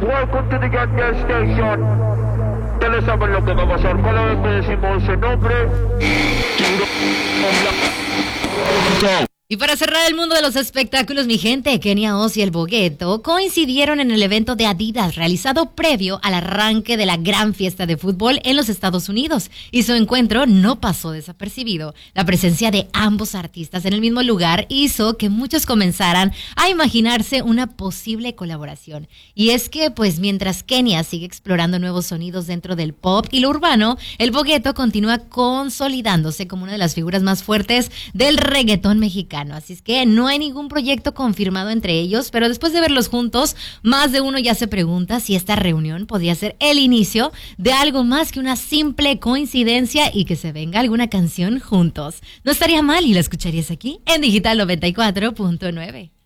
Welcome to the Gas Station. Ustedes saben lo que va a pasar. Cada vez que decimos ese nombre, go. Y para cerrar el mundo de los espectáculos, mi gente, Kenia Oz y el Bogueto coincidieron en el evento de Adidas realizado previo al arranque de la gran fiesta de fútbol en los Estados Unidos. Y su encuentro no pasó desapercibido. La presencia de ambos artistas en el mismo lugar hizo que muchos comenzaran a imaginarse una posible colaboración. Y es que, pues, mientras Kenia sigue explorando nuevos sonidos dentro del pop y lo urbano, el Bogueto continúa consolidándose como una de las figuras más fuertes del reggaetón mexicano. Así es que no hay ningún proyecto confirmado entre ellos, pero después de verlos juntos, más de uno ya se pregunta si esta reunión podría ser el inicio de algo más que una simple coincidencia y que se venga alguna canción juntos. No estaría mal y la escucharías aquí en Digital 94.9.